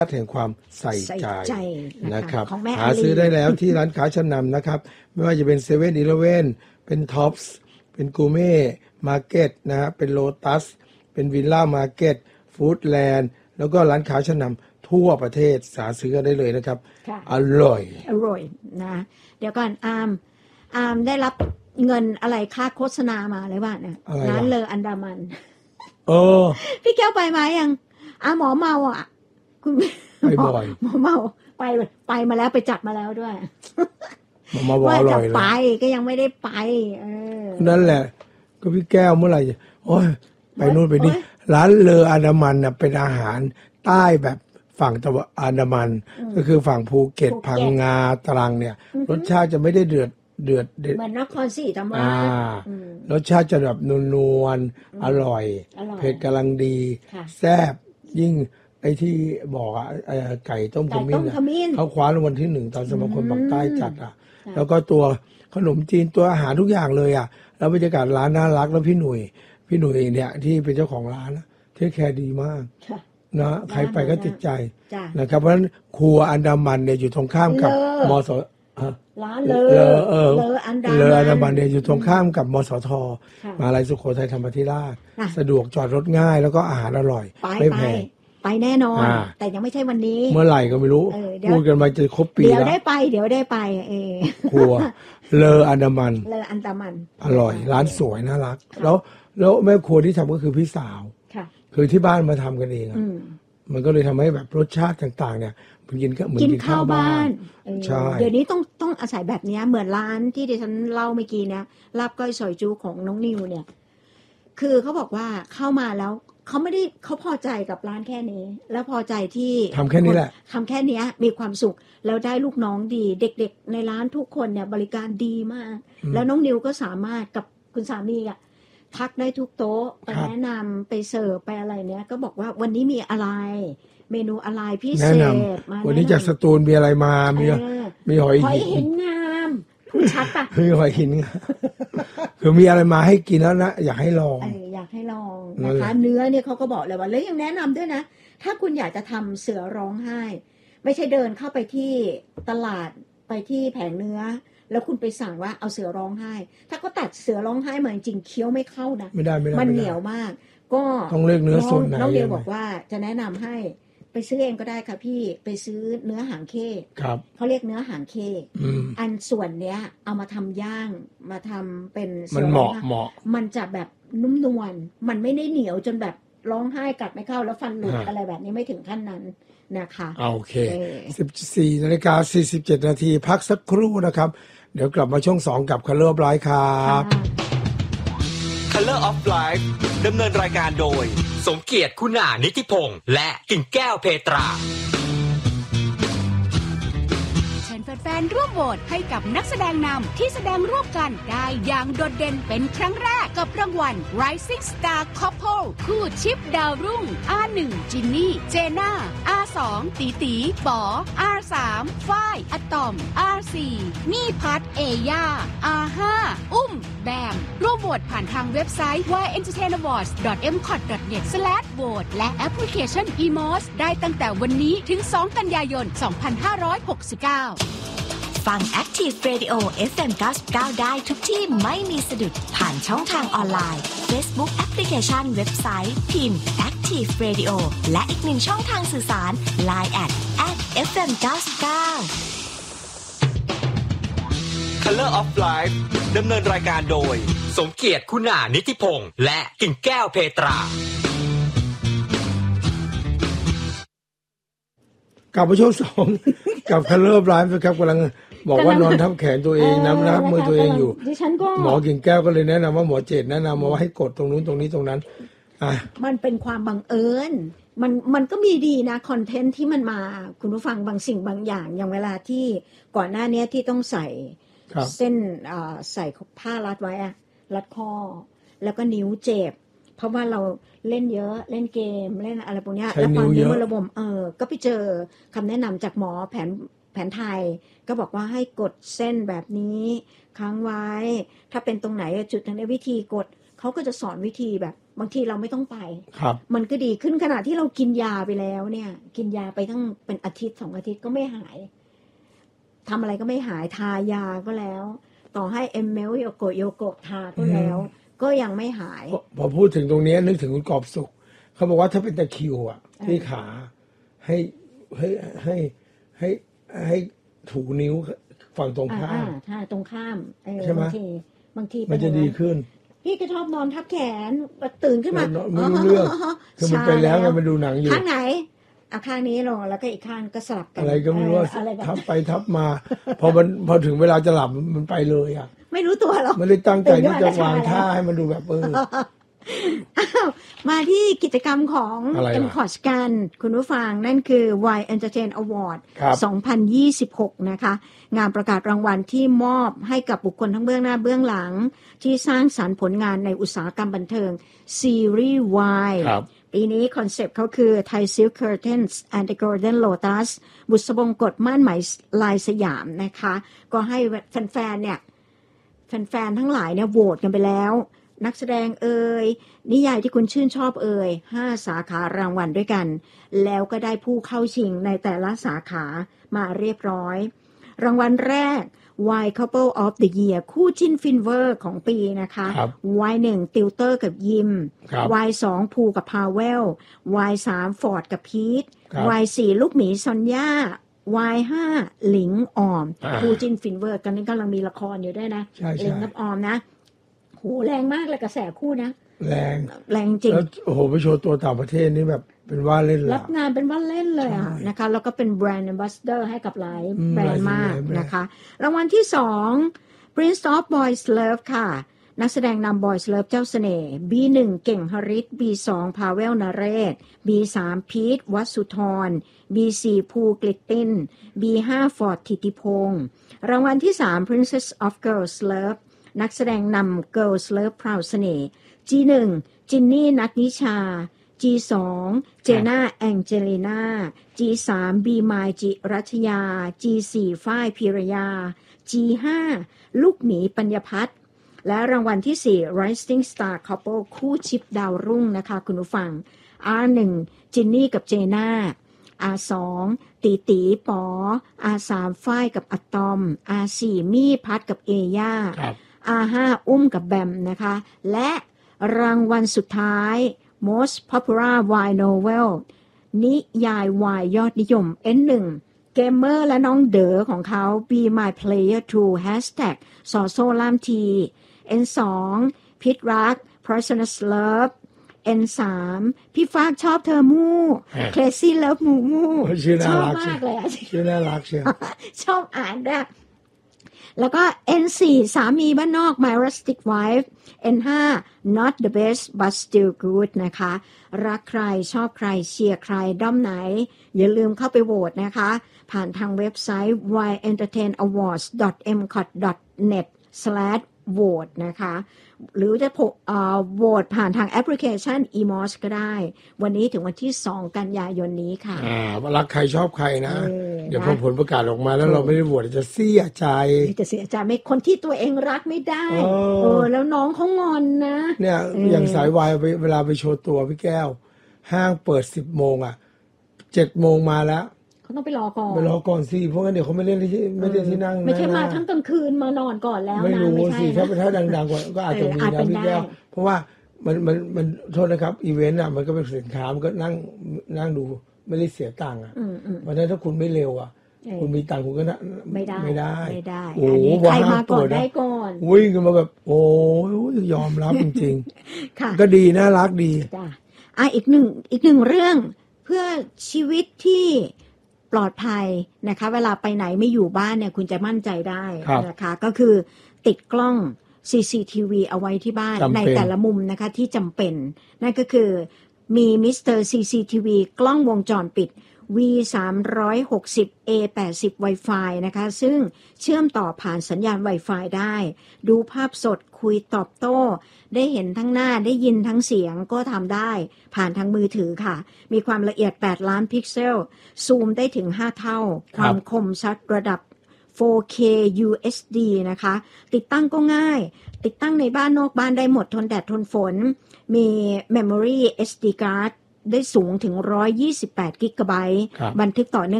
แห่งความใส่ใจนะครับหาซื้อได้แล้วที่ร้านค้าชั้นนำนะครับไม่ว่าจะเป็น7-Eleven เป็นท็อปส์เป็นกูเม่มาร์เก็ตนะฮะเป็นโลตัสเป็นวิลล่ามาร์เก็ตฟู้ดแลนด์แล้วก็ร้านค้าชั้นนำทั่วประเทศหาซื้อได้เลยนะครับอร่อยนะเดี๋ยวก่อนอาร์มได้รับเงินอะไรค่าโฆษณามาเลยว่าเนี่ยร้านเลออันดามันพี่แก้วไปมายังหมอเมาอ่ะคุณไปบ่อยหมอเมาไปมาแล้วไปจัดมาแล้วด้วยมาบอกอร่อยเลยไปก็ยังไม่ได้ไปนั่นแหละก็พี่แก้วเมื่อไหร่โอ้ยไปนู่นไปนี่ร้านเลออันดามันน่ะเป็นอาหารใต้แบบฝั่งตะวันอันดามันก็คือฝั่งภูเก็ตพังงาตรังเนี่ยรสชาติจะไม่ได้เดือดเหมือนนครศรีธรรมราชรสชาติจะแบบนวลอร่อยเผ็ดกำลังดีแซ่บยิ่งไอ้ที่บอกอ่ะไก่ต้มขมิ้นเขาคว้ารางวัลที่1ตอนสมาคมภาคใต้จัดอ่ะแล้วก็ตัวขนมจีนตัวอาหารทุกอย่างเลยอ่ะแล้วบรรยากาศร้านน่ารักแล้วพี่หนุ่ยเนี่ยที่เป็นเจ้าของร้านเทคแคร์ดีมากนะใครไปก็ติดใจนะครับเพราะฉะนั้นครัวอันดามันเนี่ยอยู่ตรงข้ามกับมสร้านเลออันดามันเนี่ยอยู่ตรงข้ามกับมสทมหาวิทยาลัยสุโขทัยธรรมาธิราชสะดวกจอดรถง่ายแล้วก็อาหารอร่อยไม่แพงไปแน่นอนแต่ยังไม่ใช่วันนี้เมื่อไหร่ก็ไม่รู้พูดกันมาจะครบปีแล้วเดี๋ยวได้ไปครัวเลออันดามันอร่อยร้านสวยน่ารักแล้วแม่ครัวที่ทำก็คือพี่สาวคือที่บ้านมาทำกันเองมันก็เลยทำให้แบบรสชาติต่างๆเนี่ยมันกินข้าวบ้านใช่เดี๋ยวนี้ต้องอาศัยแบบนี้เหมือนร้านที่ดิฉันเล่าเมื่อกี้เนี่ยลาบก้อยซอยจูของน้องนิวเนี่ยคือเขาบอกว่าเข้ามาแล้วเขาพอใจกับร้านแค่นี้แล้วพอใจที่ทำแค่นี้แหละทำแค่นี้มีความสุขแล้วได้ลูกน้องดีเด็กๆในร้านทุกคนเนี่ยบริการดีมากแล้วน้องนิวก็สามารถกับคุณสามีทักได้ทุกโต๊ะไปแนะนำไปเสิร์ฟไปอะไรเนี้ยก็บอกว่าวันนี้มีอะไรเมนูอะไรพิเศษมาวันนี้จากสตูลมีอะไรมามีหอยหินงามพูดชัดป่ะมีหอยหินคือมีอะไรมาให้กินแล้วนะอยากให้ลองนะคะเนื้อเนี่ยเขาก็บอกเลยว่าแล้วยังแนะนำด้วยนะถ้าคุณอยากจะทำเสือร้องไห้ไม่ใช่เดินเข้าไปที่ตลาดไปที่แผงเนื้อแล้วคุณไปสั่งว่าเอาเสือร้องไห้ถ้าเขาตัดเสือร้องไห้มาจริงเคี้ยวไม่เข้านะไม่ได้มันเหนียวมากก็ต้องเลือกเนื้อส่วนไหนน้องเดียวบอกว่าจะแนะนำให้ไปซื้อเองก็ได้ค่ะพี่ไปซื้อเนื้อหางเข้เขาเรียกเนื้อหางเข้อันส่วนเนี้ยเอามาทำย่างมาทำเป็นมันเหมาะมันจะแบบนุ่มนวลมันไม่ได้เหนียวจนแบบร้องไห้กัดไม่เข้าแล้วฟันหลุดอะไรแบบนี้ไม่ถึงขั้นนั้นนะคะโอเค 14:47 นาทีพักสักครู่นะครับเดี๋ยวกลับมาช่วง2กับ Color of Life ครับ Color of Life ดำเนินรายการโดยสมเกียรติคุณานิติพงษ์และกิ่งแก้วเพตราแฟนๆร่วมโหวตให้กับนักแสดงนำที่แสดงร่วมกันได้อย่างโดดเด่นเป็นครั้งแรกกับรางวัล Rising Star Couple คู่ชิปดาวรุ่ง R1 จินนี่เจน่า R2 ตีตีป๋อ R3 ฝ้ายอะตอม R4 มี่พัทเอย่า R5 อุ้มแบมร่วมโหวตผ่านทางเว็บไซต์ yentertainawards.mcot.net/vote และแอปพลิเคชัน eMOS ได้ตั้งแต่วันนี้ถึง2 กันยายน 2569 ฟัง Active Radio FM 99ได้ทุกที่ไม่มีสะดุดผ่านช่องทางออนไลน์ Facebook แอปพลิเคชันเว็บไซต์พิมพ์ Active Radio และอีกหนึ่งช่องทางสื่อสาร Line @FM 99 Color of Life ดำเนินรายการโดยสมเกียรติคุณานิติพงษ์และกิ่งแก้วเพตรากลับมาช่วง2กับ Color of Life ครับกำลังบอกว่านอนทับแขนตัวเองนับมือตัวเองอยู่หมอกิ่งแก้วก็เลยแนะนำว่าหมอเจตแนะนำมาว่าให้กดตรงนู้นตรงนี้ตรงนั้นมันเป็นความบังเอิญมันก็มีดีนะคอนเทนต์ที่มันมาคุณผู้ฟังบางสิ่งบางอย่างอย่างเวลาที่ก่อนหน้านี้ที่ต้องใส่เส้นใส่ผ้ารัดไว้รัดคอแล้วก็นิ้วเจ็บเพราะว่าเราเล่นเยอะเล่นเกมเล่นอะไรพวกนี้แล้วตอนนี้ระบบก็ไปเจอคำแนะนำจากหมอแผนไทยก็บอกว่าให้กดเส้นแบบนี้ค้างไว้ถ้าเป็นตรงไหนจุดทางในวิธีกดเขาก็จะสอนวิธีแบบบางทีเราไม่ต้องไปครับมันก็ดีขึ้นขณะที่เรากินยาไปแล้วเนี่ยกินยาไปทั้งเป็นอาทิตย์2 อาทิตย์ก็ไม่หายทำอะไรก็ไม่หายทายาก็แล้วต่อให้MLโยโกะทาก็แล้วก็ยังไม่หายพอพูดถึงตรงนี้นึกถึงคุณกอบสุขเขาบอกว่าถ้าเป็นตะคริวอ่ะที่ขาให้ถูนิ้วฝั่งตรงข้ามถ้าตรงข้ามใช่ไหมบางทีมันจะดีขึ้นพี่ก็ชอบนอนทับแขนตื่นขึ้นมาไม่รู้เรื่องคือมันเป็นแล้วไงมันดูหนังอยู่ข้างไหนข้างนี้ลงแล้วก็อีกข้างก็สลับกันอะไรก็ไม่รู้ทับไปทับมาพอถึงเวลาจะหลับมันไปเลยอ่ะไม่รู้ตัวหรอกไม่ได้ตั้งใจที่จะวางท่าให้มันดูแบบมาที่กิจกรรมของ MCOS กันคุณผู้ฟังนั่นคือ Y Entertain Award 2026 นะคะงานประกาศรางวัลที่มอบให้กับบุคคลทั้งเบื้องหน้าเบื้องหลังที่สร้างสรรค์ผลงานในอุตสาหกรรมบันเทิงซีรีส์ Y ปีนี้คอนเซปต์เขาคือ Thai Silk Curtains and the Golden Lotus บุษบงกฎม่านไหมลายสยามนะคะก็ให้แฟนๆเนี่ยแฟนๆทั้งหลายเนี่ยโหวตกันไปแล้วนักแสดงนิยายที่คุณชื่นชอบ5 สาขารางวัลด้วยกันแล้วก็ได้ผู้เข้าชิงในแต่ละสาขามาเรียบร้อยรางวัลแรก Y Couple of the Year คู่จิ้นฟินเวอร์ของปีนะคะ Y1 ติวเตอร์กับยิม Y2 ภูกับพาเวล Y3 ฟอร์ดกับพีท Y4 ลูกหมีซอนย่า Y5 หลิงออมคู่จิ้นฟินเวอร์กันนี้กำลังมีละครอยู่ด้วยนะหลิงกับออมนะโหแรงมากเลยกระแสคู่นะแรงจริงแล้วโอ้โหไปโชว์ตัวต่างประเทศนี่แบบเป็นว่าเล่นรับงานเป็นว่าเล่นเลยอ่ะนะคะแล้วก็เป็นแบรนด์ Ambassador ให้กับหลายแบรนด์มากนะคะรางวัลที่2 Prince of Boys Love ค่ะนักแสดงนำ Boys Love เจ้าเสน่ห์ B1 เก่งหฤทธิ์ B2 พาเวลนเรศ B3 พีทวัสุธร B4 ภูกลิตติน B5 ฟอร์ดธิติพงศ์รางวัลที่3 Princess of Girls Loveนักแสดงนำ Girls Love พราวเสน่ห์ G1 จินนี่นัทนิชา G2 เจน่าแองเจลิน่า G3 บีมายจิรัชยา G4 ฝ้ายพิรยา G5 ลูกหมีปัญญพัฒน์และรางวัลที่4 Rising Star Couple คู่ชิปดาวรุ่งนะคะคุณผู้ฟัง R1 จินนี่กับเจน่า R2 ตีป๋อ R3 ฝ้ายกับอะตอม R4 มี่พัดกับเอย่าR5 อุ้มกับแบมนะคะและรางวัลสุดท้าย Most Popular Y Novel นิยายวายยอดนิยม N1 เกมเมอร์และน้องเด๋อของเขา Be My Player 2 Hashtag สอโซล่ามที N2 พิษรัก Personal Love N3 พี่ฟากชอบเธอมู่ Crazy Love มูชอบมากเลยชื่อน่ารักเชียวชอบอ่านด้วยแล้วก็ N4 สามีบ้านนอก My Rustic Wife N5 Not the best but still good นะคะรักใครชอบใครเชียร์ใครด้อมไหนอย่าลืมเข้าไปโหวตนะคะผ่านทางเว็บไซต์ yentertainawards.mcot.net/vote นะคะหรือจะโหวตผ่านทางแอปพลิเคชัน eMOS ก็ได้วันนี้ถึงวันที่2 กันยายนนี้ค่ะรักใครชอบใครนะเดี๋ยวพอผลประกาศออกมาแล้วเราไม่ได้โหวตจะเสียใจไม่คนที่ตัวเองรักไม่ได้แล้วน้องเขางอนนะเนี่ยอย่างสายวายเวลาไปโชว์ตัวพี่แก้วห้างเปิด 10 โมงอ่ะ 7 โมงมาแล้วเขาต้องไปรอก่อนสิเพราะงั้นเดี๋ยวเขาไม่เล่นที่นั่งไม่ใช่มาทั้งกลางคืนมานอนก่อนแล้วนะไม่รู้สิถ้าดังๆกว่าก็อาจจะมีนะพี่แก้วเพราะว่ามันโทษนะครับอีเวนต์อ่ะมันก็เป็นสินค้ามันก็นั่งดูไม่ได้เสียตังค์อ่ะเพราะฉะนั้นถ้าคุณไม่เร็วอ่ะคุณมีตังค์คุณก็ไม่ได้โอ้โหใครมาก่อนได้ก่อนวิ่งกันมาแบบโอ้ยยอมรับจริงๆก็ดีน่ารักดีอีกหนึ่งเรื่องเพื่อชีวิตที่ปลอดภัยนะคะเวลาไปไหนไม่อยู่บ้านเนี่ยคุณจะมั่นใจได้นะคะก็คือติดกล้อง CCTV เอาไว้ที่บ้านในแต่ละมุมนะคะที่จำเป็นนั่นก็คือมีมิสเตอร์ CCTV กล้องวงจรปิด V360 A80 Wi-Fi นะคะซึ่งเชื่อมต่อผ่านสัญญาณ Wi-Fi ได้ดูภาพสดคุยตอบโต้ได้เห็นทั้งหน้าได้ยินทั้งเสียงก็ทำได้ผ่านทางมือถือค่ะมีความละเอียด8 ล้านพิกเซลซูมได้ถึง5 เท่าความคมชัดระดับ 4K UHD นะคะติดตั้งก็ง่ายติดตั้งในบ้านนอกบ้านได้หมดทนแดดทนฝนมี Memory SD card ได้สูงถึง128 กิกะไบต์บันทึกต่อเนื่อง